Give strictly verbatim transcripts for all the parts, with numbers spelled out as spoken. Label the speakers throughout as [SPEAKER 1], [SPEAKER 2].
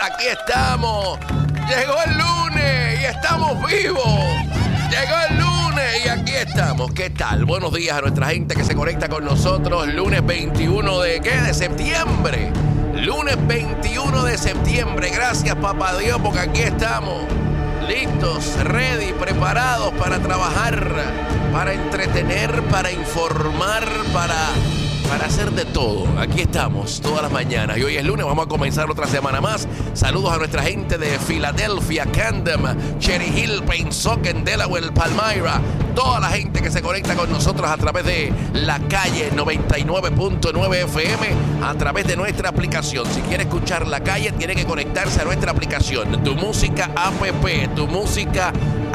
[SPEAKER 1] aquí estamos. Llegó el lunes y estamos vivos. Llegó el lunes y aquí estamos. ¿Qué tal? Buenos días a nuestra gente que se conecta con nosotros. Lunes veintiuno de ¿qué? De septiembre. Lunes veintiuno de septiembre. Gracias, papá Dios, porque aquí estamos. Listos, ready, preparados para trabajar, para entretener, para informar, para, para hacer de todo. Aquí estamos todas las mañanas y hoy es lunes, vamos a comenzar otra semana más. Saludos a nuestra gente de Filadelfia, Camden, Cherry Hill, Pensoken, Delaware, Palmyra. Toda la gente que se conecta con nosotros a través de la calle noventa y nueve punto nueve F M, a través de nuestra aplicación. Si quiere escuchar la calle, tiene que conectarse a nuestra aplicación. Tu música app, tu música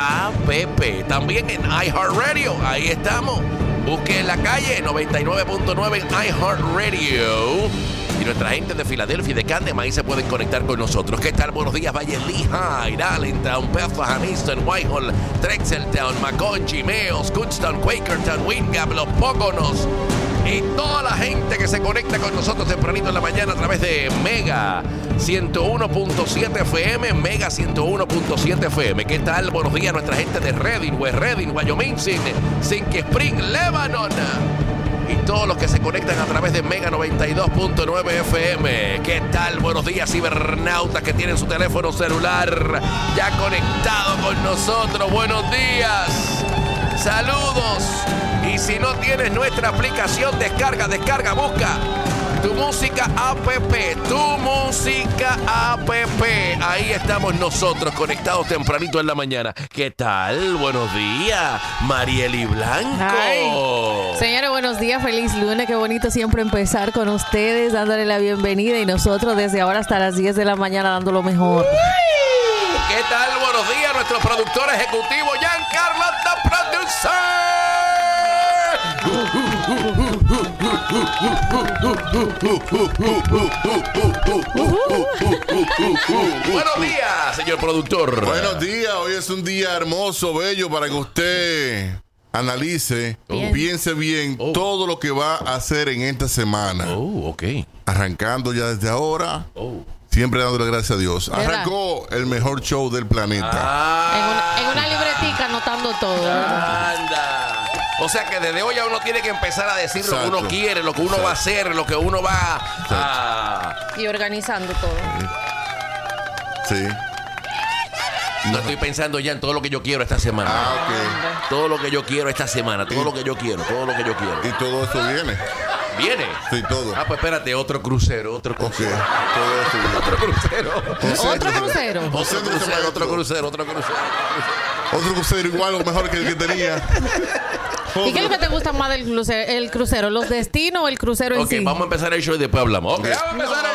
[SPEAKER 1] app. También en iHeartRadio, ahí estamos. Busque la calle noventa y nueve punto nueve en iHeartRadio. Y nuestra gente de Filadelfia y de Camden, ahí se pueden conectar con nosotros. ¿Qué tal? Buenos días, Valle Lehigh, Allentown, Bethlehem, Easton, Whitehall, Drexeltown, Macon, Chimeo, Scootstown, Quakertown, Windgap, Los Póconos. Y toda la gente que se conecta con nosotros tempranito en la mañana a través de Mega ciento uno punto siete F M, Mega ciento uno punto siete F M. ¿Qué tal? Buenos días a nuestra gente de Redding, West Redding, Wyoming, Sink Spring, Lebanon. Y todos los que se conectan a través de Mega noventa y dos punto nueve F M. ¿Qué tal? Buenos días, cibernautas que tienen su teléfono celular ya conectado con nosotros. Buenos días. Saludos. Y si no tienes nuestra aplicación, descarga, descarga, busca Tu Música App, Tu Música App. Ahí estamos nosotros conectados tempranito en la mañana. ¿Qué tal? Buenos días, Marieli Blanco.
[SPEAKER 2] Ay. Señores, buenos días, feliz lunes. Qué bonito siempre empezar con ustedes, dándole la bienvenida y nosotros desde ahora hasta las diez de la mañana dando lo mejor.
[SPEAKER 1] Uy. ¿Qué tal? Buenos días, nuestro productor ejecutivo, Giancarlo the Producer. Buenos días, señor productor.
[SPEAKER 3] Buenos días, hoy es un día hermoso, bello, para que usted analice, bien. piense bien oh. todo lo que va a hacer en esta semana.
[SPEAKER 1] Oh, ok.
[SPEAKER 3] Arrancando ya desde ahora. Oh. Siempre dándole gracias a Dios. Arrancó el mejor show del planeta.
[SPEAKER 2] Ah. En, una, en una libretica anotando todo.
[SPEAKER 1] Anda. O sea que desde hoy ya uno tiene que empezar a decir Exacto. lo que uno quiere, lo que uno Exacto. va a hacer, lo que uno va a...
[SPEAKER 2] Y organizando todo.
[SPEAKER 3] Sí. sí.
[SPEAKER 1] No, no estoy pensando ya en todo lo que yo quiero esta semana.
[SPEAKER 3] Ah, ok.
[SPEAKER 1] Todo lo que yo quiero esta semana, todo y, lo que yo quiero, todo lo que yo quiero.
[SPEAKER 3] Y todo eso viene.
[SPEAKER 1] ¿Viene?
[SPEAKER 3] Sí, todo.
[SPEAKER 1] Ah, pues espérate, otro crucero, otro crucero.
[SPEAKER 3] Okay. Todo eso viene.
[SPEAKER 1] Otro crucero.
[SPEAKER 2] ¿Otro crucero?
[SPEAKER 1] Otro crucero, otro crucero, otro crucero.
[SPEAKER 3] Otro crucero igual o mejor que el que tenía.
[SPEAKER 2] ¿Y qué es lo que te gusta más del crucero? ¿El crucero, los destinos o el crucero en
[SPEAKER 1] okay,
[SPEAKER 2] sí?
[SPEAKER 1] Ok, vamos a empezar el show y después hablamos. Ok, vamos a empezar